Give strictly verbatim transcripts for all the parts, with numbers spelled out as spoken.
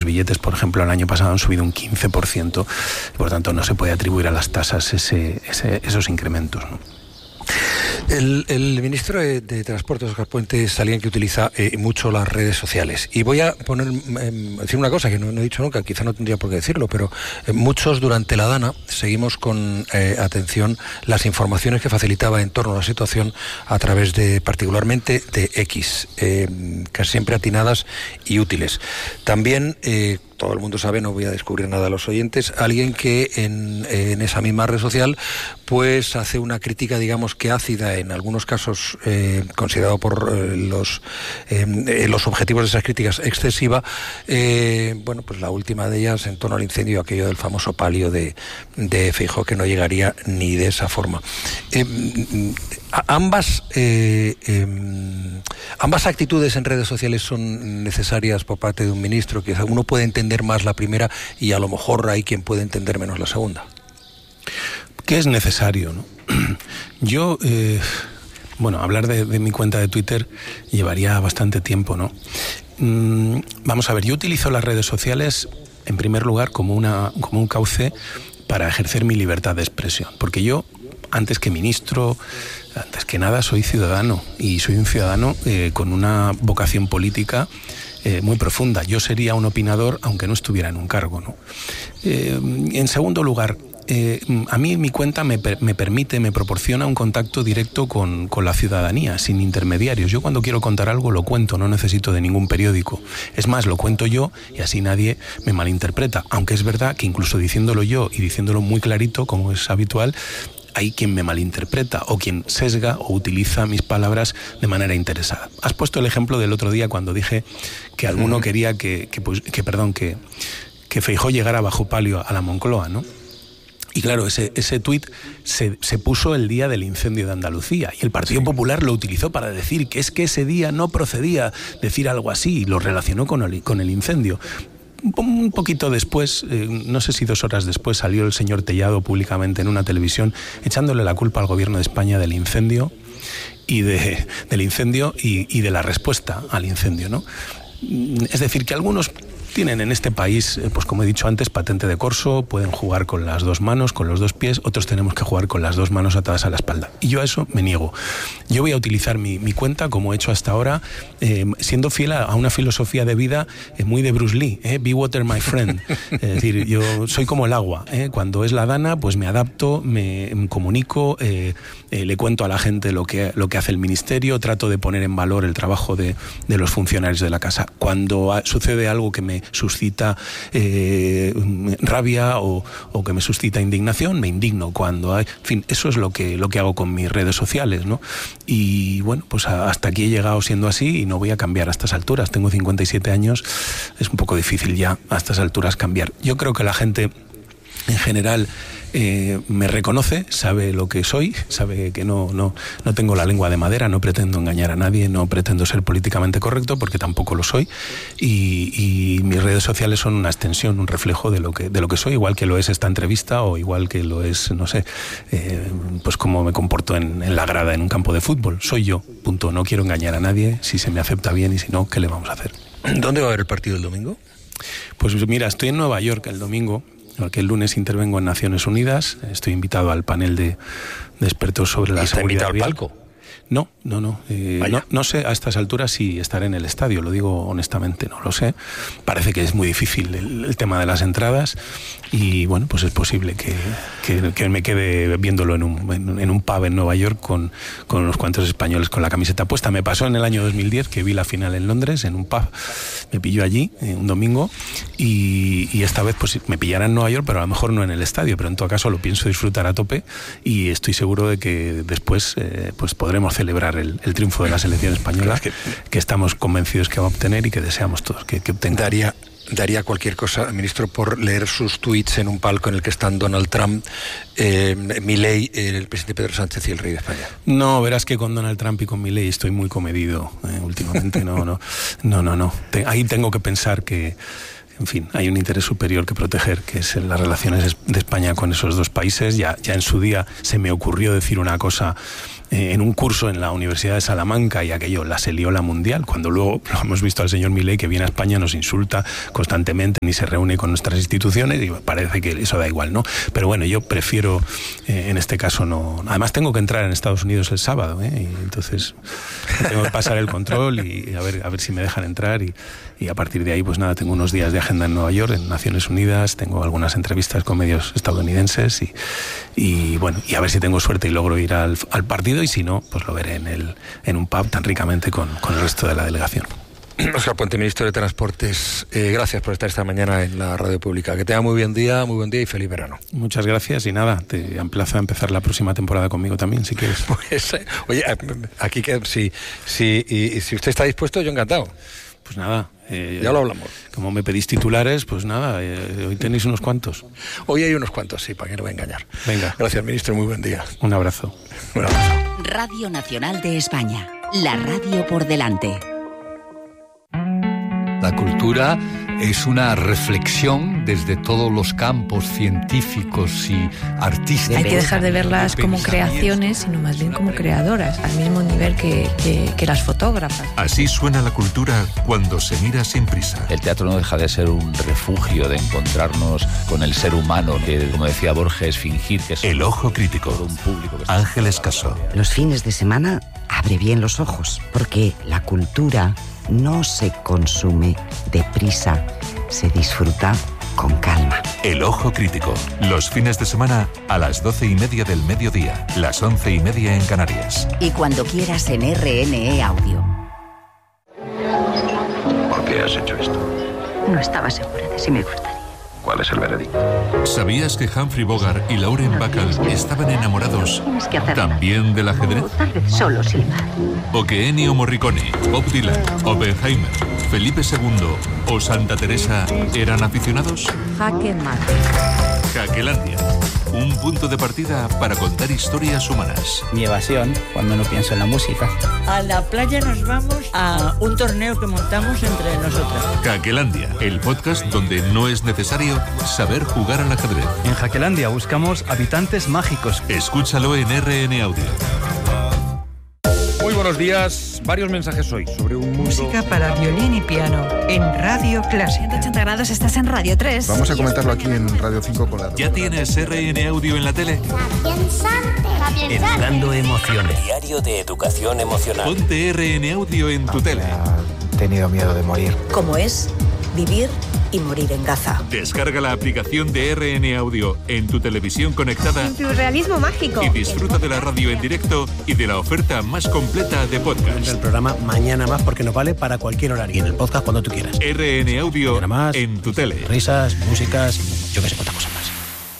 billetes, por ejemplo, el año pasado han subido un quince por ciento, y por tanto no se puede atribuir a las tasas ese, ese, esos incrementos, ¿no? El, el ministro de, de Transportes, Óscar Puente, es alguien que utiliza eh, mucho las redes sociales. Y voy a poner eh, decir una cosa que no, no he dicho nunca, quizá no tendría por qué decirlo, pero eh, muchos durante la Dana seguimos con eh, atención las informaciones que facilitaba en torno a la situación a través de, particularmente, de X, eh, casi siempre atinadas y útiles. También, eh, todo el mundo sabe, no voy a descubrir nada a los oyentes, alguien que en, en esa misma red social pues hace una crítica, digamos que ácida, en algunos casos eh, considerado por eh, los eh, los objetivos de esas críticas excesiva. Eh, bueno, pues la última de ellas en torno al incendio, aquello del famoso palio de, de Feijóo, que no llegaría ni de esa forma. Eh, ambas eh, eh, ambas actitudes en redes sociales son necesarias por parte de un ministro, que uno puede entender más la primera y a lo mejor hay quien puede entender menos la segunda. ¿Qué es necesario, no? Yo, eh, bueno, hablar de, de mi cuenta de Twitter llevaría bastante tiempo, ¿no? Mm, vamos a ver, yo utilizo las redes sociales, en primer lugar, como, una, como un cauce para ejercer mi libertad de expresión, porque yo, antes que ministro, antes que nada, soy ciudadano, y soy un ciudadano eh, con una vocación política eh, muy profunda. Yo sería un opinador aunque no estuviera en un cargo, ¿no? Eh, en segundo lugar, Eh, a mí mi cuenta me, me permite, me proporciona un contacto directo con, con la ciudadanía, sin intermediarios. Yo cuando quiero contar algo lo cuento, no necesito de ningún periódico. Es más, lo cuento yo y así nadie me malinterpreta. Aunque es verdad que incluso diciéndolo yo y diciéndolo muy clarito, como es habitual, hay quien me malinterpreta o quien sesga o utiliza mis palabras de manera interesada. Has puesto el ejemplo del otro día cuando dije que alguno uh-huh. quería que, que, pues, que, perdón, que, que Feijóo llegara bajo palio a la Moncloa, ¿no? Y claro, ese, ese tuit se, se puso el día del incendio de Andalucía y el Partido Popular lo utilizó para decir que es que ese día no procedía decir algo así y lo relacionó con el, con el incendio. Un poquito después, eh, no sé si dos horas después, salió el señor Tellado públicamente en una televisión echándole la culpa al gobierno de España del incendio y de, del incendio y, y de la respuesta al incendio, ¿no? Es decir, que algunos tienen en este país, pues como he dicho antes, patente de corso, pueden jugar con las dos manos, con los dos pies, otros tenemos que jugar con las dos manos atadas a la espalda. Y yo a eso me niego. Yo voy a utilizar mi, mi cuenta, como he hecho hasta ahora, eh, siendo fiel a, a una filosofía de vida eh, muy de Bruce Lee, eh, be water my friend. Es decir, yo soy como el agua, eh, cuando es la Dana, pues me adapto, me, me comunico, eh, eh, le cuento a la gente lo que, lo que hace el ministerio, trato de poner en valor el trabajo de, de los funcionarios de la casa. Cuando ha, sucede algo que me suscita eh, rabia o, o que me suscita indignación, me indigno cuando hay... En fin, eso es lo que, lo que hago con mis redes sociales, ¿no? Y bueno, pues a, hasta aquí he llegado siendo así y no voy a cambiar a estas alturas. Tengo cincuenta y siete años, es un poco difícil ya a estas alturas cambiar. Yo creo que la gente en general eh, me reconoce, sabe lo que soy, sabe que no, no, no tengo la lengua de madera, no pretendo engañar a nadie, no pretendo ser políticamente correcto porque tampoco lo soy, y, y mis redes sociales son una extensión, un reflejo de lo que, de lo que soy, igual que lo es esta entrevista o igual que lo es, no sé, eh, pues cómo me comporto en, en la grada en un campo de fútbol. Soy yo, punto. No quiero engañar a nadie, si se me acepta bien y si no, ¿qué le vamos a hacer? ¿Dónde va a haber el partido el domingo? Pues mira, estoy en Nueva York el domingo, porque el lunes intervengo en Naciones Unidas, estoy invitado al panel de, de expertos sobre la seguridad vial. ¿Está invitado al palco? No, no, no, eh, no. No sé a estas alturas si estaré en el estadio, lo digo honestamente, no lo sé. Parece que es muy difícil el, el tema de las entradas y bueno, pues es posible que, que, que me quede viéndolo en un, en, en un pub en Nueva York con, con unos cuantos españoles con la camiseta puesta. Me pasó en el año dos mil diez que vi la final en Londres, en un pub, me pilló allí eh, un domingo y, y esta vez pues me pillará en Nueva York, pero a lo mejor no en el estadio, pero en todo caso lo pienso disfrutar a tope y estoy seguro de que después eh, pues podremos celebrar el, el triunfo de la selección española que, que estamos convencidos que va a obtener y que deseamos todos que, que obtenga. Daría, daría cualquier cosa, ministro, por leer sus tuits en un palco en el que están Donald Trump, eh, Milei, el presidente Pedro Sánchez y el rey de España. No, verás que con Donald Trump y con Milei estoy muy comedido eh, últimamente. No, no, no, no, no. Te, ahí tengo que pensar que en fin, hay un interés superior que proteger, que es en las relaciones de España con esos dos países. Ya, ya en su día se me ocurrió decir una cosa eh, en un curso en la Universidad de Salamanca y aquello la se lió la mundial, cuando luego lo hemos visto al señor Milei que viene a España, nos insulta constantemente, ni se reúne con nuestras instituciones y parece que eso da igual, ¿no? Pero bueno, yo prefiero eh, en este caso no. Además tengo que entrar en Estados Unidos el sábado, ¿eh? Y entonces tengo que pasar el control y a ver, a ver si me dejan entrar y, y a partir de ahí pues nada, tengo unos días de agenda en Nueva York, en Naciones Unidas, tengo algunas entrevistas con medios estadounidenses y, y bueno, y a ver si tengo suerte y logro ir al, al partido y si no, pues lo veré en, el, en un pub tan ricamente con, con el resto de la delegación. Óscar Puente, ministro de Transportes, eh, gracias por estar esta mañana en la radio pública. Que tenga muy buen día, muy buen día y feliz verano. Muchas gracias y nada, te emplazo a empezar la próxima temporada conmigo también, si quieres. Pues, eh, oye, aquí que si, si, y, y si usted está dispuesto, yo encantado. Pues nada. Eh, ya lo hablamos. Como me pedís titulares, pues nada, eh, hoy tenéis unos cuantos. Hoy hay unos cuantos, sí, para que no voy a engañar. Venga. Gracias, ministro, muy buen día. Un abrazo. Un abrazo. Radio Nacional de España, la radio por delante. La cultura es una reflexión desde todos los campos científicos y artísticos. Hay que dejar de verlas como creaciones, sino más bien como creadoras, al mismo nivel que, que, que las fotógrafas. Así suena la cultura cuando se mira sin prisa. El teatro no deja de ser un refugio de encontrarnos con el ser humano, que, como decía Borges, fingir que es El Ojo Crítico. Un público que Ángeles Caso. Los fines de semana abre bien los ojos, porque la cultura no se consume deprisa, se disfruta con calma. El Ojo Crítico, los fines de semana a las doce y media del mediodía, las once y media en Canarias. Y cuando quieras en R N E Audio. ¿Por qué has hecho esto? No estaba segura de si me gustaría. ¿Cuál es el veredicto? ¿Sabías que Humphrey Bogart y Lauren Bacall estaban enamorados también del ajedrez? Tal vez solo silbar. ¿O que Ennio Morricone, Bob Dylan, Oppenheimer, Felipe segundo o Santa Teresa eran aficionados? Jaque mate. Jaquelandia, un punto de partida para contar historias humanas. Mi evasión cuando no pienso en la música. A la playa nos vamos a un torneo que montamos entre nosotras. Jaquelandia, el podcast donde no es necesario saber jugar al ajedrez. En Jaquelandia buscamos habitantes mágicos. Escúchalo en R N Audio. Muy buenos días. Varios mensajes hoy sobre un mundo... Música para violín y piano en Radio Clásica. ciento ochenta grados, estás en Radio tres. Vamos a comentarlo aquí en Radio cinco con la... ¿Ya tienes R N Audio en la tele? Educando emociones. Diario de educación emocional. Ponte R N Audio en tu tele. He tenido miedo de morir. ¿Cómo es vivir y morir en Gaza? Descarga la aplicación de R N Audio en tu televisión conectada. En tu realismo mágico. Y disfruta de la radio en directo y de la oferta más completa de podcast. El programa Mañana Más porque nos vale para cualquier horario. Y en el podcast cuando tú quieras. R N Audio más, en tu tele. Risas, músicas y yo que sé cuántas cosas más.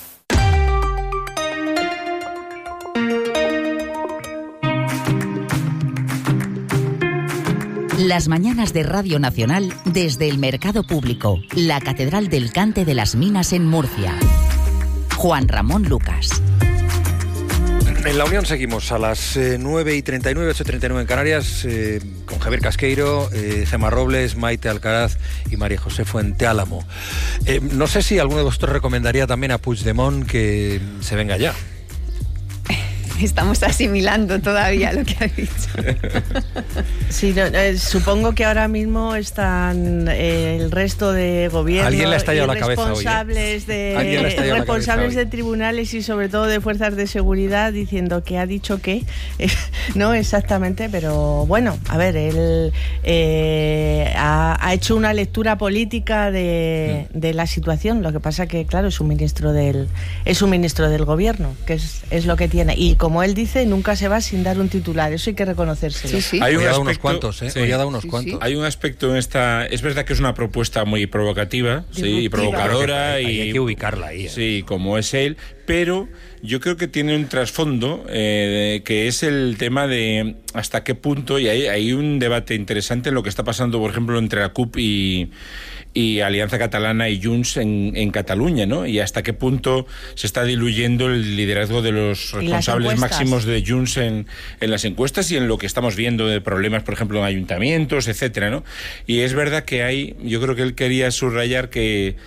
Las mañanas de Radio Nacional desde el Mercado Público, la Catedral del Cante de las Minas en Murcia. Juan Ramón Lucas. En La Unión seguimos a las eh, nueve y treinta y nueve, ocho y treinta y nueve en Canarias, eh, con Javier Casqueiro, eh, Gemma Robles, Maite Alcaraz y María José Fuenteálamo. Eh, no sé si alguno de vosotros recomendaría también a Puigdemont que se venga ya. Estamos asimilando todavía lo que ha dicho. Sí, no, eh, supongo que ahora mismo están eh, el resto de gobierno ¿Alguien le ha estallado y la cabeza responsables hoy, eh? ¿eh? de responsables de tribunales y sobre todo de fuerzas de seguridad diciendo que ha dicho que eh, no exactamente, pero bueno, a ver, él eh, ha, ha hecho una lectura política de, de la situación. Lo que pasa que claro, es un ministro del es un ministro del gobierno, que es, es lo que tiene, y como él dice, nunca se va sin dar un titular. Eso hay que reconocérselo. Sí, sí. Hay un aspecto, unos cuantos, ¿eh? Sí. Hoy ha dado unos sí, cuantos. Sí. Hay un aspecto en esta... Es verdad que es una propuesta muy provocativa, sí, y provocadora. Hay, y hay que ubicarla ahí. ¿eh? Sí, como es él. Pero yo creo que tiene un trasfondo eh, que es el tema de hasta qué punto, y hay, hay un debate interesante en lo que está pasando, por ejemplo, entre la C U P y... y Alianza Catalana y Junts en, en Cataluña, ¿no? Y hasta qué punto se está diluyendo el liderazgo de los responsables máximos de Junts en, en las encuestas y en lo que estamos viendo de problemas, por ejemplo, en ayuntamientos, etcétera, ¿no? Y es verdad que hay, yo creo que él quería subrayar que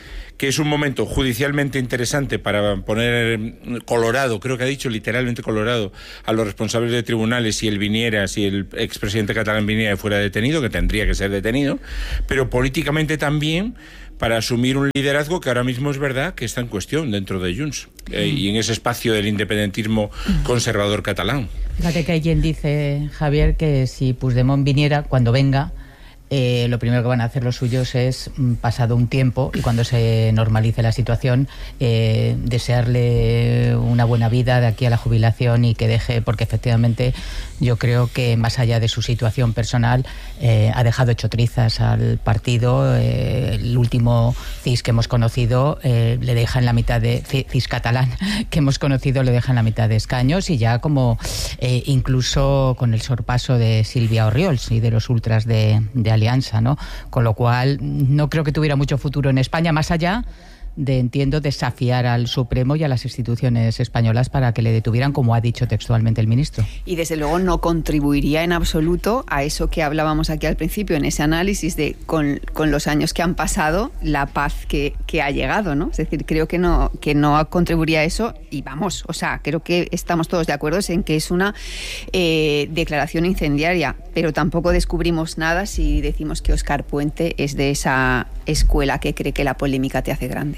que es un momento judicialmente interesante para poner colorado, creo que ha dicho literalmente colorado, a los responsables de tribunales si el viniera, si el expresidente catalán viniera y fuera detenido, que tendría que ser detenido, pero políticamente también para asumir un liderazgo que ahora mismo es verdad que está en cuestión dentro de Junts eh, y en ese espacio del independentismo conservador catalán. Fíjate que hay quien dice, Javier, que si Puigdemont viniera, cuando venga, Eh, lo primero que van a hacer los suyos es, pasado un tiempo y cuando se normalice la situación, eh, desearle una buena vida de aquí a la jubilación y que deje, porque efectivamente yo creo que más allá de su situación personal eh, ha dejado hecho trizas al partido. Eh, el último C I S que hemos conocido eh, le deja en la mitad de C I S catalán que hemos conocido le deja en la mitad de escaños, y ya como eh, incluso con el sorpaso de Silvia Orriols y de los ultras de, de Alianza, ¿no? Con lo cual no creo que tuviera mucho futuro en España, más allá de, entiendo, desafiar al Supremo y a las instituciones españolas para que le detuvieran, como ha dicho textualmente el ministro. Y desde luego no contribuiría en absoluto a eso que hablábamos aquí al principio, en ese análisis de con, con los años que han pasado, la paz que, que ha llegado, ¿no? Es decir, creo que no, que no contribuiría a eso, y vamos, o sea, creo que estamos todos de acuerdo en que es una eh, declaración incendiaria, pero tampoco descubrimos nada si decimos que Óscar Puente es de esa escuela que cree que la polémica te hace grande.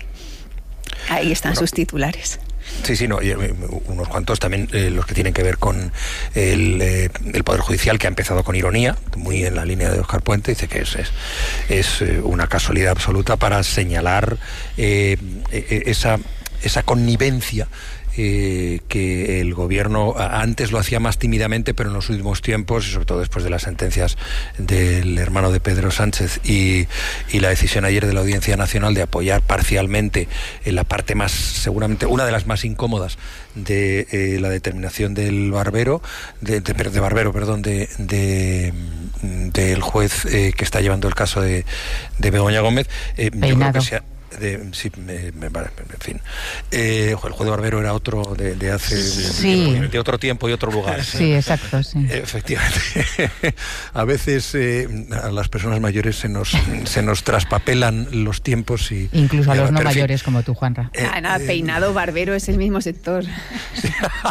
Ahí están bueno, sus titulares. Sí, sí, no, y, unos cuantos también, eh, los que tienen que ver con el, eh, el Poder Judicial, que ha empezado con ironía, muy en la línea de Óscar Puente. Dice que es, es, es una casualidad absoluta para señalar eh, esa, esa connivencia Eh, que el gobierno antes lo hacía más tímidamente, pero en los últimos tiempos, y sobre todo después de las sentencias del hermano de Pedro Sánchez y, y la decisión ayer de la Audiencia Nacional de apoyar parcialmente en la parte más, seguramente una de las más incómodas de eh, la determinación del Barbero, de, de, de Barbero, perdón, de, de del juez eh, que está llevando el caso de, de Begoña Gómez, eh, yo creo que se ha, De, sí, me, me, en fin, eh, el juez de Barbero era otro de, de hace sí. de, de otro tiempo y otro lugar. Sí, exacto, sí. Efectivamente. A veces eh, a las personas mayores se nos se nos traspapelan los tiempos y incluso a los no mayores fin, como tú, Juanra. Eh, ah, nada, Peinado, Barbero es el mismo sector. Sí.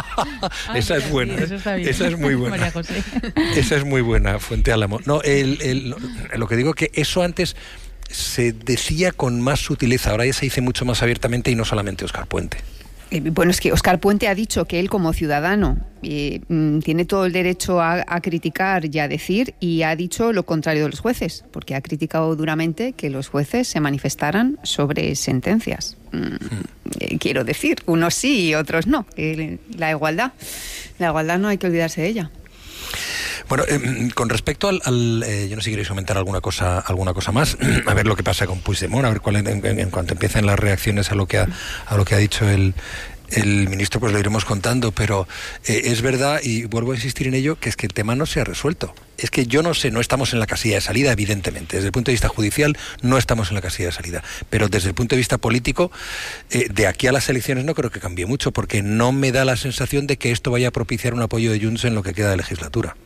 Esa es buena. Sí, eso está bien. Esa es muy buena. María José. Esa es muy buena, Fuente Álamo. No, el, el, lo que digo que eso antes se decía con más sutileza, ahora ya se dice mucho más abiertamente, y no solamente Óscar Puente. Eh, bueno, es que Óscar Puente ha dicho que él, como ciudadano, eh, tiene todo el derecho a, a criticar y a decir, y ha dicho lo contrario de los jueces, porque ha criticado duramente que los jueces se manifestaran sobre sentencias. Mm, eh, quiero decir, unos sí y otros no. Eh, la igualdad, la igualdad no hay que olvidarse de ella. Bueno, eh, con respecto al, al eh, yo no sé si queréis comentar alguna cosa, alguna cosa más, a ver lo que pasa con Puigdemont, a ver cuál en, en, en cuanto empiecen las reacciones a lo que ha, a lo que ha dicho el el ministro, pues lo iremos contando, pero eh, es verdad, y vuelvo a insistir en ello, que es que el tema no se ha resuelto. Es que yo no sé, no estamos en la casilla de salida, evidentemente. Desde el punto de vista judicial no estamos en la casilla de salida, pero desde el punto de vista político, eh, de aquí a las elecciones no creo que cambie mucho, porque no me da la sensación de que esto vaya a propiciar un apoyo de Junts en lo que queda de legislatura.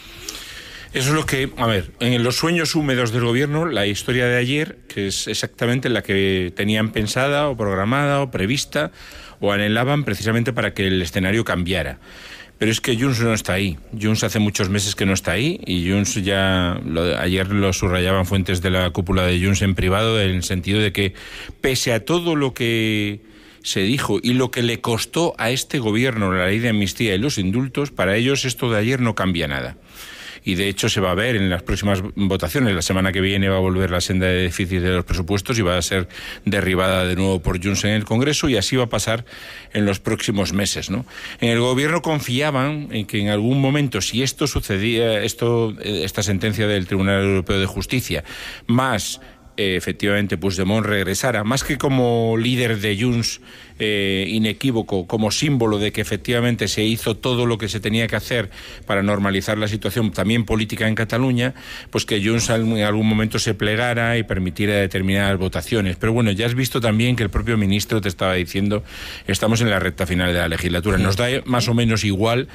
Eso es lo que, a ver, en los sueños húmedos del gobierno, la historia de ayer, que es exactamente la que tenían pensada o programada o prevista o anhelaban precisamente para que el escenario cambiara. Pero es que Junts no está ahí. Junts hace muchos meses que no está ahí, y Junts ya, lo, ayer lo subrayaban fuentes de la cúpula de Junts en privado, en el sentido de que pese a todo lo que se dijo y lo que le costó a este gobierno la ley de amnistía y los indultos, para ellos esto de ayer no cambia nada. Y de hecho se va a ver en las próximas votaciones. La semana que viene va a volver la senda de déficit de los presupuestos y va a ser derribada de nuevo por Junts en el Congreso, y así va a pasar en los próximos meses, ¿no? En el gobierno confiaban en que en algún momento, si esto sucedía, esto, esta sentencia del Tribunal Europeo de Justicia, más Eh, efectivamente Puigdemont regresara, más que como líder de Junts eh, inequívoco, como símbolo de que efectivamente se hizo todo lo que se tenía que hacer para normalizar la situación también política en Cataluña, pues que Junts en algún momento se plegara y permitiera determinadas votaciones. Pero bueno, ya has visto también que el propio ministro te estaba diciendo, estamos en la recta final de la legislatura, nos da más o menos igual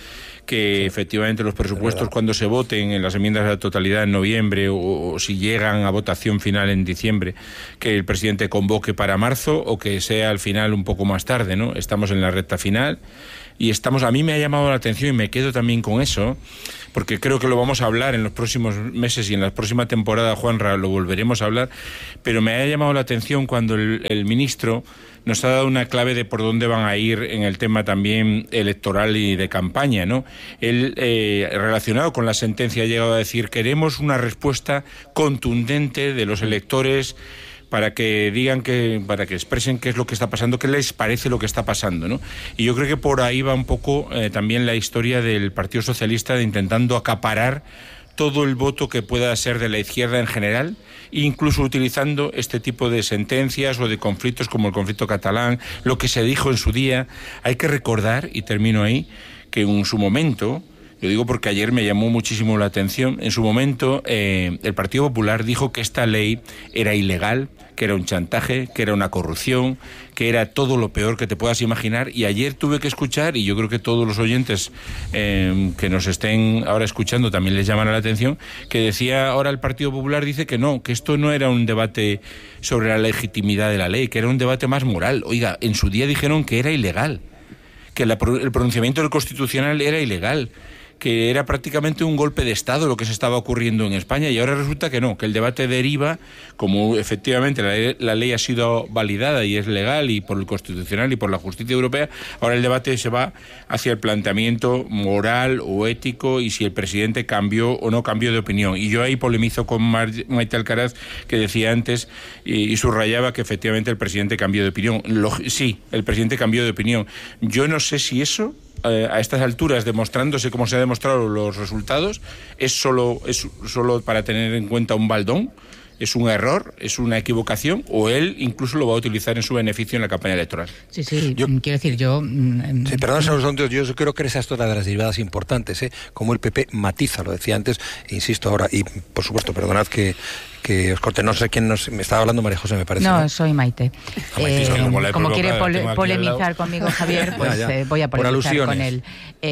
que efectivamente los presupuestos cuando se voten en las enmiendas a la totalidad en noviembre o, o si llegan a votación final en diciembre, que el presidente convoque para marzo o que sea al final un poco más tarde, ¿no? Estamos en la recta final y estamos, a mí me ha llamado la atención y me quedo también con eso, porque creo que lo vamos a hablar en los próximos meses y en la próxima temporada, Juanra, lo volveremos a hablar, pero me ha llamado la atención cuando el, el ministro nos ha dado una clave de por dónde van a ir en el tema también electoral y de campaña, ¿no? Él, eh, relacionado con la sentencia, ha llegado a decir: queremos una respuesta contundente de los electores para que digan que, para que expresen qué es lo que está pasando, qué les parece lo que está pasando, ¿no? Y yo creo que por ahí va un poco eh, también la historia del Partido Socialista, de intentando acaparar todo el voto que pueda ser de la izquierda en general, incluso utilizando este tipo de sentencias o de conflictos como el conflicto catalán, lo que se dijo en su día. Hay que recordar, y termino ahí, que en su momento, lo digo porque ayer me llamó muchísimo la atención, en su momento eh, el Partido Popular dijo que esta ley era ilegal, que era un chantaje, que era una corrupción, que era todo lo peor que te puedas imaginar, y ayer tuve que escuchar, y yo creo que todos los oyentes eh, que nos estén ahora escuchando también les llaman la atención, que decía ahora el Partido Popular dice que no, que esto no era un debate sobre la legitimidad de la ley, que era un debate más moral. Oiga, en su día dijeron que era ilegal, que la, el pronunciamiento del Constitucional era ilegal, que era prácticamente un golpe de Estado lo que se estaba ocurriendo en España, y ahora resulta que no, que el debate deriva, como efectivamente la ley, la ley ha sido validada y es legal y por el Constitucional y por la Justicia Europea, ahora el debate se va hacia el planteamiento moral o ético y si el presidente cambió o no cambió de opinión. Y yo ahí polemizo con Mar Maite Alcaraz, que decía antes y, y subrayaba que efectivamente el presidente cambió de opinión. Lo, sí, el presidente cambió de opinión. Yo no sé si eso, a estas alturas, demostrándose como se han demostrado los resultados, es solo, es solo para tener en cuenta un baldón, es un error, es una equivocación, o él incluso lo va a utilizar en su beneficio en la campaña electoral. Sí, sí, yo, quiero decir, yo... Sí, perdón, señor, yo creo que esa es otra de las derivadas importantes, ¿eh? Como el P P matiza, lo decía antes, e insisto ahora, y por supuesto, perdonad que que os corte, no sé quién nos... Me estaba hablando María José, me parece. No, ¿no? soy Maite. Ah, Maite, eh, como, como quiere pole, polemizar conmigo Javier, pues ya, ya. Eh, voy a polemizar con él.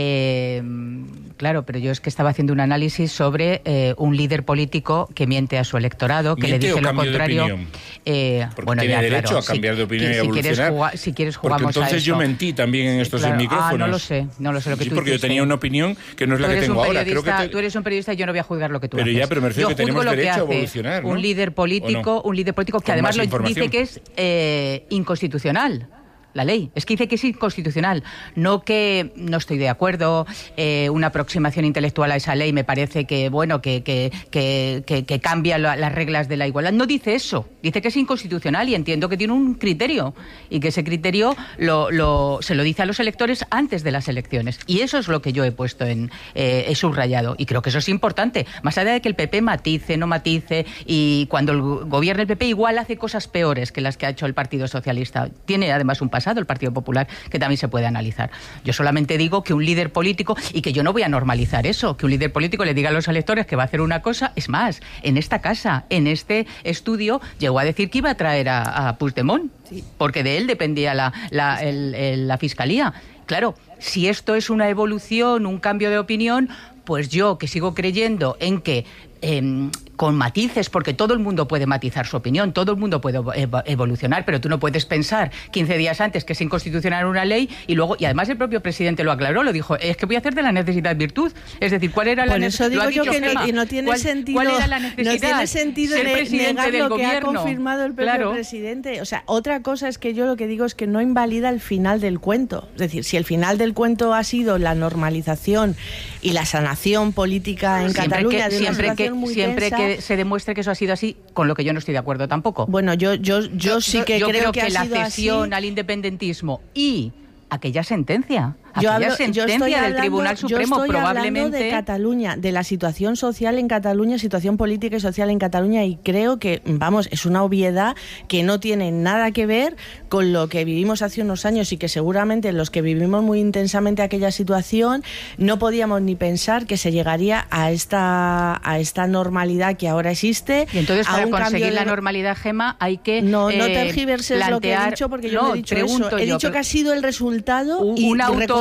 Eh, claro, pero yo es que estaba haciendo un análisis sobre eh, un líder político que miente a su electorado, que le dice lo contrario. Eh, bueno, tiene ya, derecho claro, a cambiar si, de opinión si, y a evolucionar. Quieres jugar, si quieres jugamos porque entonces a eso. yo mentí también en estos claro. micrófonos. Ah, no lo sé, no lo sé lo que sí, tú porque hiciste. yo tenía una opinión que no es la que tengo ahora. Creo que te... Tú eres un periodista y yo no voy a juzgar lo que tú pero haces. Pero ya, pero me refiero yo que tenemos derecho hace a evolucionar, ¿no? Un líder político, no? un líder político que Con además lo dice que es eh, inconstitucional. La ley. Es que dice que es inconstitucional. No que no estoy de acuerdo, eh, una aproximación intelectual a esa ley me parece que, bueno, que, que, que, que, que cambia la, las reglas de la igualdad. No dice eso. Dice que es inconstitucional y entiendo que tiene un criterio y que ese criterio lo, lo, se lo dice a los electores antes de las elecciones. Y eso es lo que yo he puesto en... Eh, he subrayado. Y creo que eso es importante. Más allá de que el P P matice, no matice, y cuando el gobierno del P P igual hace cosas peores que las que ha hecho el Partido Socialista. Tiene además un pasado el Partido Popular que también se puede analizar. Yo solamente digo que un líder político, y que yo no voy a normalizar eso, que un líder político le diga a los electores que va a hacer una cosa. Es más, en esta casa, en este estudio, llegó a decir que iba a traer a, a Puigdemont, sí. porque de él dependía la, la, el, el, la Fiscalía. Claro, si esto es una evolución, un cambio de opinión, pues yo, que sigo creyendo en que eh, con matices, porque todo el mundo puede matizar su opinión, todo el mundo puede evolucionar, pero tú no puedes pensar quince días antes que es inconstitucional una ley y luego, y además el propio presidente lo aclaró, lo dijo, es que voy a hacer de la necesidad virtud. Es decir, ¿cuál era la necesidad? Por eso digo yo que no, no tiene ¿Cuál, sentido, ¿cuál era la necesidad? No tiene sentido ser ne presidente negar del lo gobierno. Que ha confirmado el propio claro. presidente. O sea, otra cosa es que yo lo que digo es que no invalida el final del cuento. Es decir, si el final del cuento ha sido la normalización y la sanación política en siempre Cataluña que, de una siempre situación que, muy siempre tensa, que se demuestre que eso ha sido así, con lo que yo no estoy de acuerdo tampoco. Bueno, yo yo yo, yo sí que yo creo, creo que, que ha la sido cesión así. al independentismo y aquella sentencia, yo aquella hablo, sentencia yo estoy del hablando, Tribunal Supremo yo estoy probablemente hablando de Cataluña, de la situación social en Cataluña, situación política y social en Cataluña, y creo que, vamos, es una obviedad que no tiene nada que ver con lo que vivimos hace unos años y que seguramente los que vivimos muy intensamente aquella situación no podíamos ni pensar que se llegaría a esta a esta normalidad que ahora existe. Y entonces para conseguir de... la normalidad, Gema, hay que no no eh, tergiverses plantear... lo que he dicho, porque yo no, no he dicho eso. He yo, dicho que ha sido el resultado un, y una auto,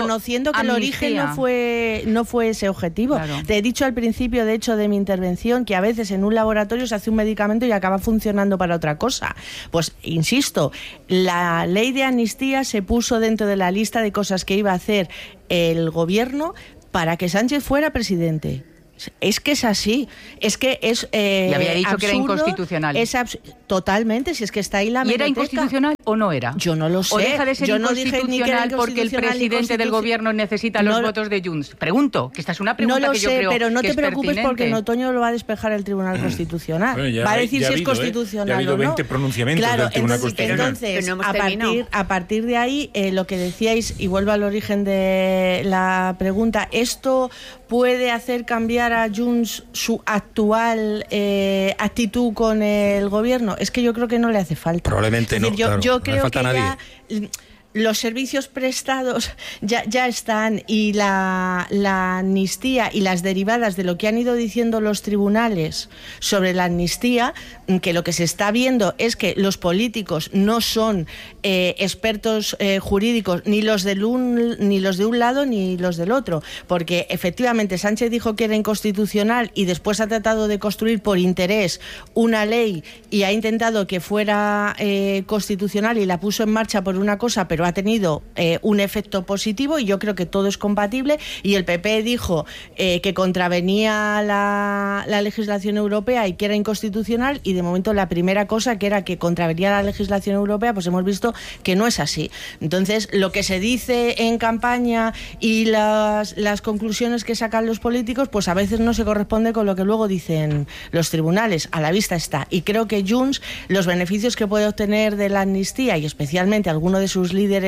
reconociendo que amnistía. El origen no fue, no fue ese objetivo. Claro. Te he dicho al principio, de hecho, de mi intervención, que a veces en un laboratorio se hace un medicamento y acaba funcionando para otra cosa. Pues, insisto, la ley de amnistía se puso dentro de la lista de cosas que iba a hacer el gobierno para que Sánchez fuera presidente. Es que es así, es que es eh, y había dicho absurdo, que era inconstitucional. Es abs- totalmente, si es que está ahí la ¿Y era inconstitucional o no era? Yo no lo sé. ¿O deja de ser Yo inconstitucional, no dije ni que era porque el presidente del gobierno necesita no los lo... votos de Junts? Pregunto, que esta es una pregunta no lo que yo sé, creo pero no que te es preocupes pertinente. porque en otoño lo va a despejar el Tribunal Constitucional. Bueno, va a decir ya si ha habido, es constitucional ¿eh? Ya ha habido o no. veinte pronunciamientos claro, del Tribunal entonces, Constitucional. Entonces, no a, partir, a partir de ahí, eh, lo que decíais, y vuelvo al origen de la pregunta, ¿esto puede hacer cambiar a Junts su actual eh, actitud con el gobierno? Es que yo creo que no le hace falta. Probablemente decir, no, yo, claro, yo no creo le falta que a nadie. ya los servicios prestados ya, ya están, y la, la amnistía y las derivadas de lo que han ido diciendo los tribunales sobre la amnistía, que lo que se está viendo es que los políticos no son eh, expertos eh, jurídicos, ni los, del un, ni los de un lado ni los del otro, porque efectivamente Sánchez dijo que era inconstitucional y después ha tratado de construir por interés una ley y ha intentado que fuera eh, constitucional y la puso en marcha por una cosa, pero ha tenido eh, un efecto positivo, y yo creo que todo es compatible. Y el P P dijo eh, que contravenía la, la legislación europea y que era inconstitucional, y de momento la primera cosa, que era que contravenía la legislación europea, pues hemos visto que no es así. Entonces, lo que se dice en campaña y las, las conclusiones que sacan los políticos, pues a veces no se corresponde con lo que luego dicen los tribunales. A la vista está. Y creo que Junts, los beneficios que puede obtener de la amnistía, y especialmente alguno de sus líderes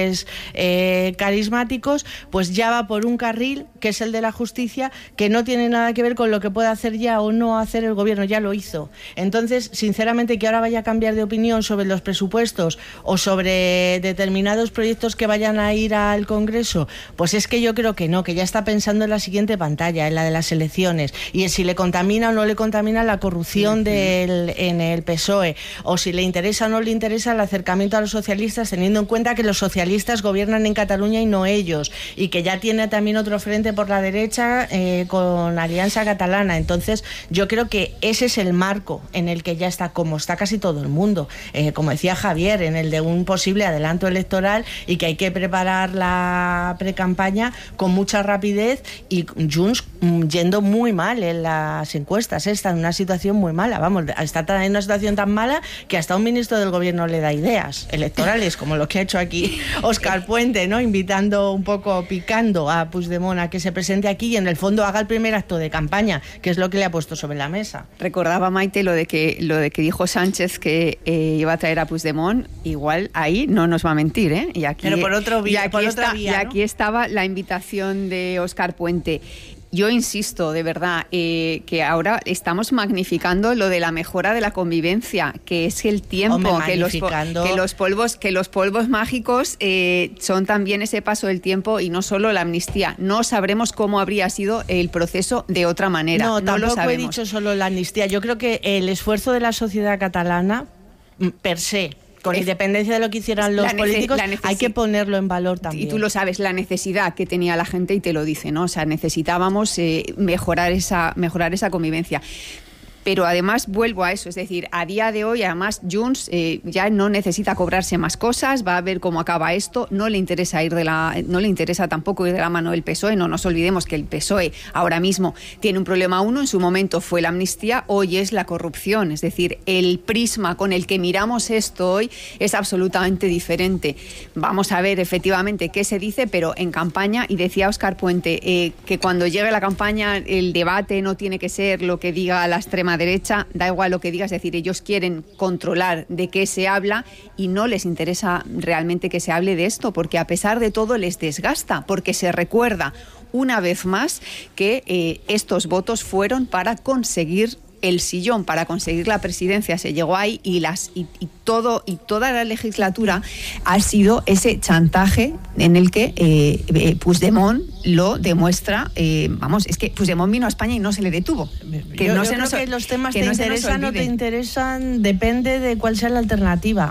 eh, carismáticos, pues ya va por un carril que es el de la justicia, que no tiene nada que ver con lo que puede hacer ya o no hacer el gobierno. Ya lo hizo. Entonces, sinceramente, que ahora vaya a cambiar de opinión sobre los presupuestos o sobre determinados proyectos que vayan a ir al Congreso, pues es que yo creo que no, que ya está pensando en la siguiente pantalla, en la de las elecciones, y en si le contamina o no le contamina la corrupción del, en el P S O E, o si le interesa o no le interesa el acercamiento a los socialistas, teniendo en cuenta que los socialistas gobiernan en Cataluña y no ellos, y que ya tiene también otro frente por la derecha eh, con Alianza Catalana. Entonces, yo creo que ese es el marco en el que ya está, como está casi todo el mundo, eh, como decía Javier, en el de un posible adelanto electoral, y que hay que preparar la precampaña con mucha rapidez, y Junts mm, yendo muy mal en las encuestas, eh, está en una situación muy mala, vamos, está en una situación tan mala que hasta un ministro del gobierno le da ideas electorales, como lo que ha hecho aquí Óscar Puente, ¿no? Invitando un poco, picando a Puigdemont a que se presente aquí y en el fondo haga el primer acto de campaña, que es lo que le ha puesto sobre la mesa. Recordaba Maite lo de que lo de que dijo Sánchez, que eh, iba a traer a Puigdemont, igual ahí no nos va a mentir, ¿eh? Y aquí, pero por otro vía, y aquí, por está, otra vía, y aquí ¿no? estaba la invitación de Óscar Puente. Yo insisto, de verdad, eh, que ahora estamos magnificando lo de la mejora de la convivencia, que es el tiempo, Hombre, que, los, que los polvos, que los polvos mágicos eh, son también ese paso del tiempo, y no solo la amnistía. No sabremos cómo habría sido el proceso de otra manera. No, no tampoco lo sabemos. he dicho solo la amnistía. Yo creo que el esfuerzo de la sociedad catalana, per se, con es, independencia de lo que hicieran los políticos, hay que ponerlo en valor también. Y tú lo sabes, la necesidad que tenía la gente, y te lo dice, ¿no? O sea, necesitábamos eh, mejorar esa, mejorar esa convivencia. Pero además vuelvo a eso, es decir, a día de hoy además Junts eh, ya no necesita cobrarse más cosas, va a ver cómo acaba esto, no le interesa ir de la, no le interesa tampoco ir de la mano del P S O E. No nos olvidemos que el P S O E ahora mismo tiene un problema uno, en su momento fue la amnistía, hoy es la corrupción, es decir, el prisma con el que miramos esto hoy es absolutamente diferente. Vamos a ver efectivamente qué se dice, pero en campaña, y decía Óscar Puente eh, que cuando llegue la campaña el debate no tiene que ser lo que diga la extrema derecha, da igual lo que digas, es decir, ellos quieren controlar de qué se habla y no les interesa realmente que se hable de esto, porque a pesar de todo les desgasta, porque se recuerda una vez más que eh, estos votos fueron para conseguir el sillón, para conseguir la presidencia, se llegó ahí, y las y, y todo y toda la legislatura ha sido ese chantaje en el que eh, eh, Puigdemont lo demuestra. Eh, vamos, es que Puigdemont vino a España y no se le detuvo. Que yo, no yo se creo nos, que los temas que te no interesan o no te interesan depende de cuál sea la alternativa. Es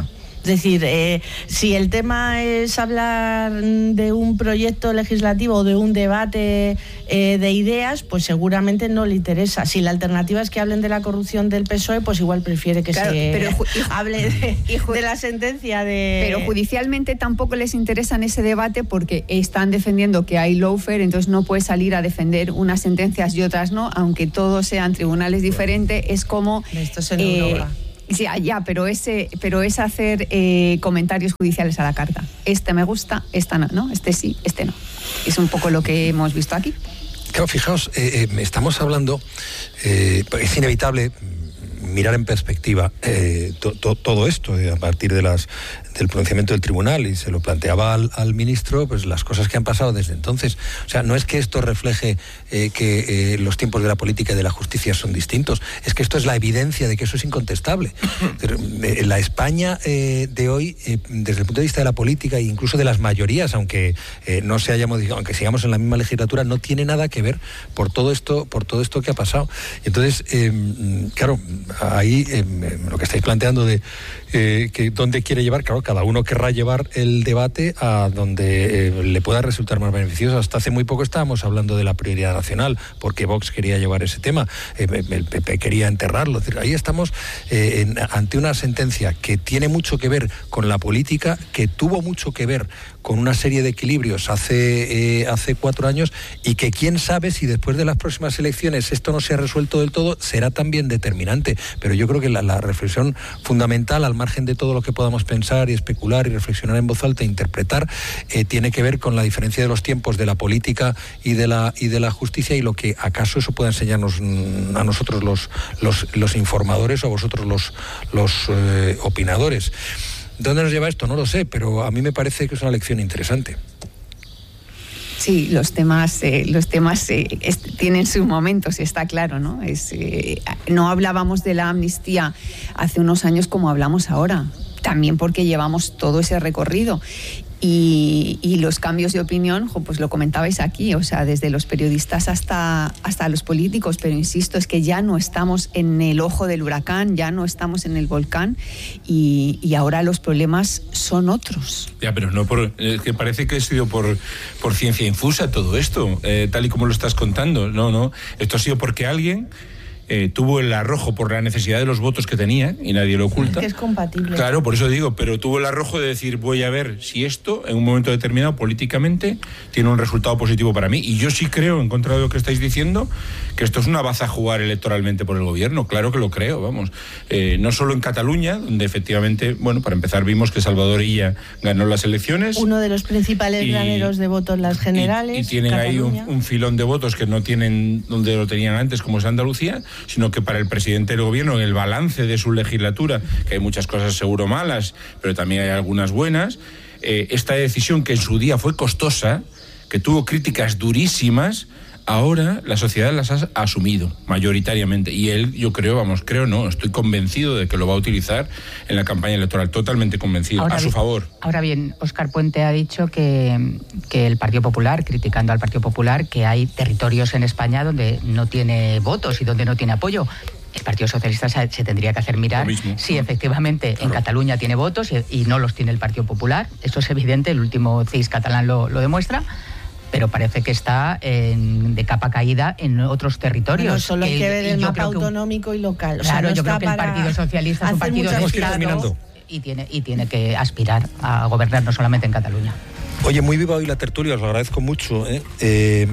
decir, eh, si el tema es hablar de un proyecto legislativo o de un debate eh, de ideas, pues seguramente no le interesa. Si la alternativa es que hablen de la corrupción del P S O E, pues igual prefiere que claro, se pero, hable de, de la sentencia de... Pero judicialmente tampoco les interesa en ese debate porque están defendiendo que hay lawfare, entonces no puede salir a defender unas sentencias y otras no, aunque todos sean tribunales diferentes, es como... Esto es en eh, Europa. Sí, ya, pero ese, pero es hacer eh, comentarios judiciales a la carta. Este me gusta, esta no, no, este sí, este no. Es un poco lo que hemos visto aquí. Claro, fijaos, eh, eh, estamos hablando, eh, es inevitable mirar en perspectiva eh, to, to, todo esto eh, a partir de las del pronunciamiento del tribunal, y se lo planteaba al, al ministro, pues las cosas que han pasado desde entonces. O sea, no es que esto refleje eh, que eh, los tiempos de la política y de la justicia son distintos, es que esto es la evidencia de que eso es incontestable. La España eh, de hoy, eh, desde el punto de vista de la política e incluso de las mayorías, aunque eh, no se haya modificado, aunque sigamos en la misma legislatura, no tiene nada que ver por todo esto, por todo esto que ha pasado. Entonces, eh, claro, ahí eh, lo que estáis planteando de eh, que dónde quiere llevar, claro, cada uno querrá llevar el debate a donde eh, le pueda resultar más beneficioso. Hasta hace muy poco estábamos hablando de la prioridad nacional, porque Vox quería llevar ese tema, eh, el P P quería enterrarlo. Es decir, ahí estamos eh, en, ante una sentencia que tiene mucho que ver con la política, que tuvo mucho que ver con una serie de equilibrios hace, eh, hace cuatro años, y que quién sabe si después de las próximas elecciones esto no se ha resuelto del todo, será también determinante. Pero yo creo que la, la reflexión fundamental, al margen de todo lo que podamos pensar y especular y reflexionar en voz alta e interpretar, eh, tiene que ver con la diferencia de los tiempos de la política y de la y de la justicia, y lo que acaso eso pueda enseñarnos a nosotros los los, los informadores o a vosotros los, los eh, opinadores. ¿Dónde nos lleva esto? No lo sé, pero a mí me parece que es una lección interesante. Sí, los temas, eh, los temas eh, es, tienen sus momentos, está claro, ¿no? Es, eh, no hablábamos de la amnistía hace unos años como hablamos ahora, también porque llevamos todo ese recorrido. Y, y los cambios de opinión, pues lo comentabais aquí, o sea, desde los periodistas hasta, hasta los políticos, pero insisto, es que ya no estamos en el ojo del huracán, ya no estamos en el volcán, y, y ahora los problemas son otros. Ya, pero no por... Es que parece que ha sido por, por ciencia infusa todo esto, eh, tal y como lo estás contando. No, no, esto ha sido porque alguien... Eh, tuvo el arrojo por la necesidad de los votos que tenía, y nadie lo oculta. Es que es compatible. Claro, por eso digo, pero tuvo el arrojo de decir, voy a ver si esto, en un momento determinado, políticamente, tiene un resultado positivo para mí. Y yo sí creo, en contra de lo que estáis diciendo, que esto es una baza a jugar electoralmente por el gobierno. Claro que lo creo, vamos. Eh, no solo en Cataluña, donde efectivamente, bueno, para empezar vimos que Salvador Illa ganó las elecciones. Uno de los principales y, graneros de votos en las generales. Y, y tienen Cataluña. ahí un, un filón de votos que no tienen donde lo tenían antes, como es Andalucía, sino que para el presidente del gobierno, en el balance de su legislatura, que hay muchas cosas seguro malas, pero también hay algunas buenas, eh, esta decisión que en su día fue costosa, que tuvo críticas durísimas, ahora la sociedad las ha asumido mayoritariamente, y él, yo creo, vamos, creo no, estoy convencido de que lo va a utilizar en la campaña electoral, totalmente convencido, ahora a su favor. Ahora bien, Óscar Puente ha dicho que, que el Partido Popular, criticando al Partido Popular, que hay territorios en España donde no tiene votos y donde no tiene apoyo. El Partido Socialista se, se tendría que hacer mirar si efectivamente claro. en Cataluña tiene votos y, y no los tiene el Partido Popular. Eso es evidente, el último C I S catalán lo, lo demuestra. Pero parece que está en, de capa caída en otros territorios. Bueno, solo hay que ver el mapa autonómico y local. O sea, claro, no yo creo que el Partido Socialista es un partido de Estado y tiene, y tiene que aspirar a gobernar no solamente en Cataluña. Oye, muy viva hoy la tertulia, os lo agradezco mucho, ¿eh? Eh,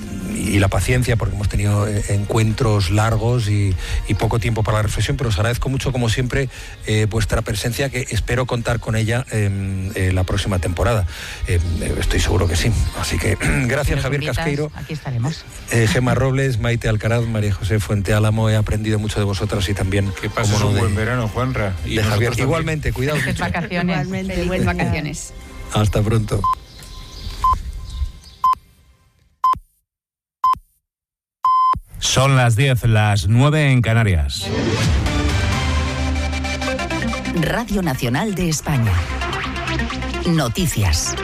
y la paciencia, porque hemos tenido encuentros largos y, y poco tiempo para la reflexión, pero os agradezco mucho, como siempre, eh, vuestra presencia, que espero contar con ella en eh, la próxima temporada. Eh, estoy seguro que sí. Así que gracias, si Javier invitas, Casqueiro. Aquí estaremos. Eh, Gemma Robles, Maite Alcaraz, María José Fuente Álamo, he aprendido mucho de vosotras y también... Que pases un de, buen verano, Juanra. Y de Javier. También. Igualmente, cuidado mucho. Vacaciones. Igualmente, buenas vacaciones. Hasta pronto. Son las diez, las nueve en Canarias. Radio Nacional de España. Noticias.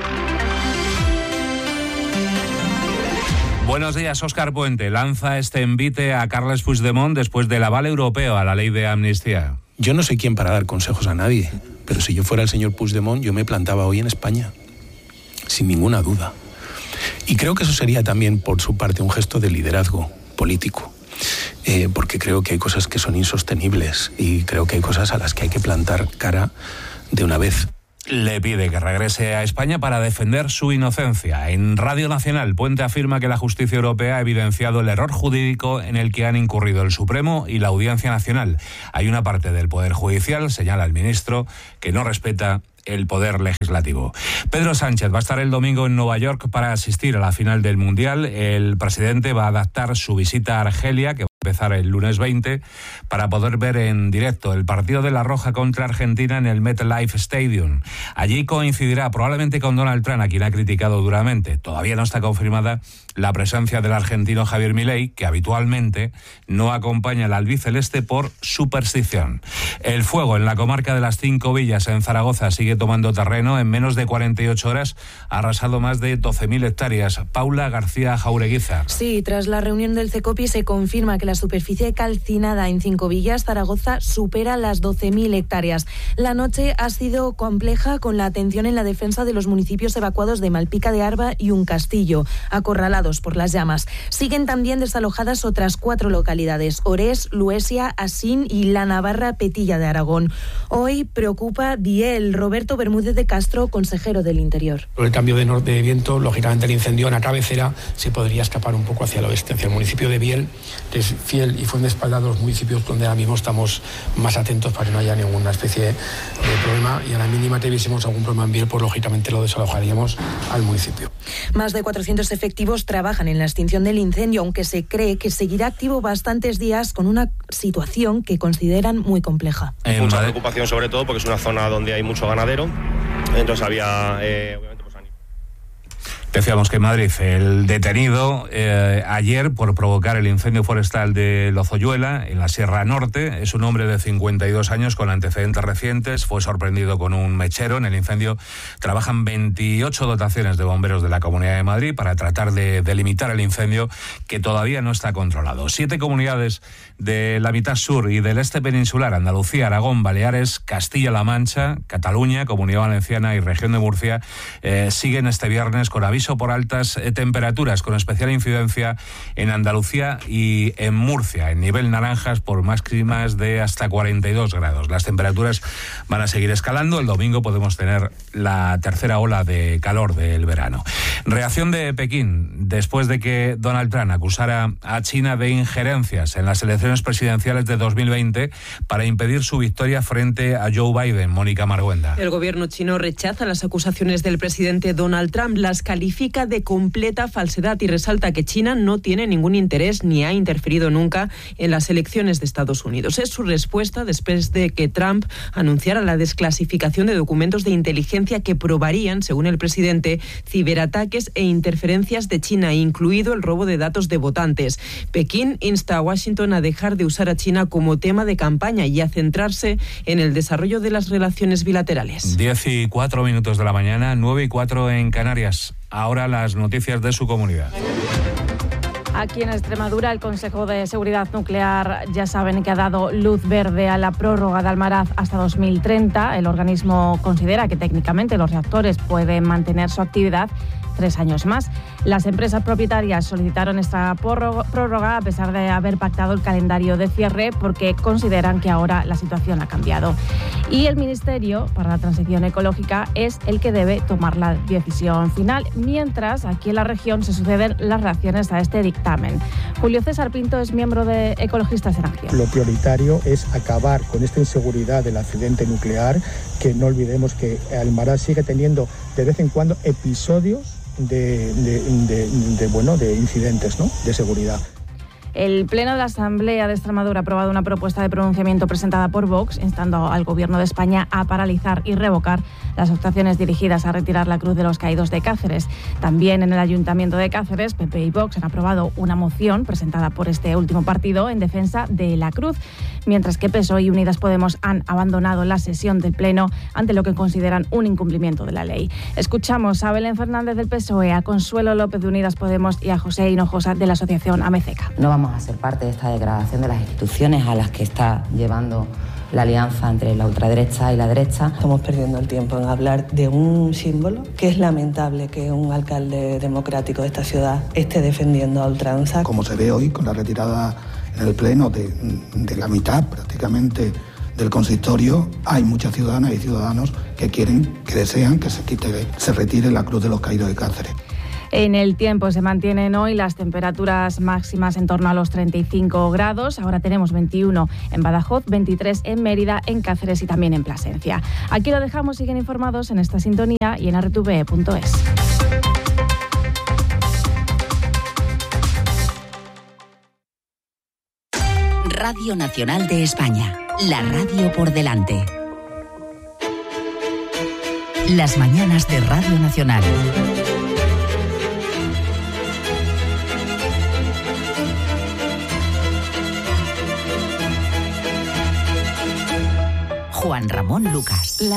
Buenos días. Óscar Puente lanza este envite a Carles Puigdemont después del aval europeo a la ley de amnistía. Yo no soy quien para dar consejos a nadie, pero si yo fuera el señor Puigdemont, yo me plantaba hoy en España, sin ninguna duda. Y creo que eso sería también, por su parte, un gesto de liderazgo político, eh, porque creo que hay cosas que son insostenibles y creo que hay cosas a las que hay que plantar cara de una vez. Le pide que regrese a España para defender su inocencia. En Radio Nacional, Puente afirma que la justicia europea ha evidenciado el error jurídico en el que han incurrido el Supremo y la Audiencia Nacional. Hay una parte del Poder Judicial, señala el ministro, que no respeta el poder legislativo. Pedro Sánchez va a estar el domingo en Nueva York para asistir a la final del Mundial. El presidente va a adaptar su visita a Argelia, que va a empezar el lunes veinte, para poder ver en directo el partido de La Roja contra Argentina en el MetLife Stadium. Allí coincidirá probablemente con Donald Trump, a quien ha criticado duramente. Todavía no está confirmada la presencia del argentino Javier Milei, que habitualmente no acompaña al albiceleste por superstición. El fuego en la comarca de las Cinco Villas, en Zaragoza, sigue tomando terreno. En menos de cuarenta y ocho horas ha arrasado más de doce mil hectáreas. Paula García Jaureguizar. Sí, tras la reunión del CECOPI se confirma que la superficie calcinada en Cinco Villas, Zaragoza, supera las doce mil hectáreas. La noche ha sido compleja, con la atención en la defensa de los municipios evacuados de Malpica de Arba y Un Castillo, acorralados por las llamas. Siguen también desalojadas otras cuatro localidades: Orés, Luesia, Asín y la Navarra Petilla de Aragón. Hoy preocupa Biel. Roberto Bermúdez de Castro, consejero del Interior. Por el cambio de norte de viento, lógicamente el incendio en la cabecera se podría escapar un poco hacia el oeste, hacia el municipio de Biel, que es Fiel y Fuentespalda, dos municipios donde ahora mismo estamos más atentos para que no haya ninguna especie de problema, y a la mínima que viésemos algún problema en Biel, pues lógicamente lo desalojaríamos al municipio. Más de cuatrocientos efectivos trabajan en la extinción del incendio, aunque se cree que seguirá activo bastantes días, con una situación que consideran muy compleja. Mucha preocupación, sobre todo porque es una zona donde hay mucho ganadero, entonces había eh, obviamente pues, Decíamos que en Madrid el detenido eh, ayer por provocar el incendio forestal de Lozoyuela, en la Sierra Norte, es un hombre de cincuenta y dos años con antecedentes recientes. Fue sorprendido con un mechero. En el incendio trabajan veintiocho dotaciones de bomberos de la Comunidad de Madrid para tratar de delimitar el incendio, que todavía no está controlado. Siete comunidades de la mitad sur y del este peninsular, Andalucía, Aragón, Baleares, Castilla-La Mancha, Cataluña, Comunidad Valenciana y Región de Murcia, eh, siguen este viernes con aviso por altas eh, temperaturas, con especial incidencia en Andalucía y en Murcia, en nivel naranjas por máximas de hasta cuarenta y dos grados. Las temperaturas van a seguir escalando. El domingo podemos tener la tercera ola de calor del verano. Reacción de Pekín después de que Donald Trump acusara a China de injerencias en las elecciones presidenciales de dos mil veinte para impedir su victoria frente a Joe Biden. Mónica Marguenda. El gobierno chino rechaza las acusaciones del presidente Donald Trump, las califica de completa falsedad y resalta que China no tiene ningún interés ni ha interferido nunca en las elecciones de Estados Unidos. Es su respuesta después de que Trump anunciara la desclasificación de documentos de inteligencia que probarían, según el presidente, ciberataques e interferencias de China, incluido el robo de datos de votantes. Pekín insta a Washington a dejar de usar a China como tema de campaña y a centrarse en el desarrollo de las relaciones bilaterales. Diez y cuatro minutos de la mañana, nueve y cuatro en Canarias. Ahora las noticias de su comunidad. Aquí en Extremadura, el Consejo de Seguridad Nuclear ya saben que ha dado luz verde a la prórroga de Almaraz hasta dos mil treinta. El organismo considera que técnicamente los reactores pueden mantener su actividad tres años más. Las empresas propietarias solicitaron esta prórroga a pesar de haber pactado el calendario de cierre, porque consideran que ahora la situación ha cambiado. Y el Ministerio para la Transición Ecológica es el que debe tomar la decisión final, mientras aquí en la región se suceden las reacciones a este dictamen. Julio César Pinto es miembro de Ecologistas en Acción. Lo prioritario es acabar con esta inseguridad del accidente nuclear, que no olvidemos que Almaraz sigue teniendo de vez en cuando episodios De, de, de, de, bueno, de incidentes, ¿no?, de seguridad. El Pleno de la Asamblea de Extremadura ha aprobado una propuesta de pronunciamiento presentada por Vox, instando al Gobierno de España a paralizar y revocar las actuaciones dirigidas a retirar la Cruz de los Caídos de Cáceres. También en el Ayuntamiento de Cáceres, P P y Vox han aprobado una moción presentada por este último partido en defensa de la Cruz, mientras que P S O E y Unidas Podemos han abandonado la sesión del Pleno ante lo que consideran un incumplimiento de la ley. Escuchamos a Belén Fernández del P S O E, a Consuelo López de Unidas Podemos y a José Hinojosa de la Asociación Amezeca. No vamos a ser parte de esta degradación de las instituciones a las que está llevando la alianza entre la ultraderecha y la derecha. Estamos perdiendo el tiempo en hablar de un símbolo que es lamentable que un alcalde democrático de esta ciudad esté defendiendo a ultranza. Como se ve hoy con la retirada en el Pleno de, de la mitad prácticamente del consistorio, hay muchas ciudadanas y ciudadanos que quieren, que desean que se quite, se retire la Cruz de los Caídos de Cáceres. En el tiempo se mantienen hoy las temperaturas máximas en torno a los treinta y cinco grados. Ahora tenemos veintiuno en Badajoz, veintitrés en Mérida, en Cáceres y también en Plasencia. Aquí lo dejamos, siguen informados en esta sintonía y en r t v punto es. Radio Nacional de España, la radio por delante. Las mañanas de Radio Nacional. Juan Ramón Lucas.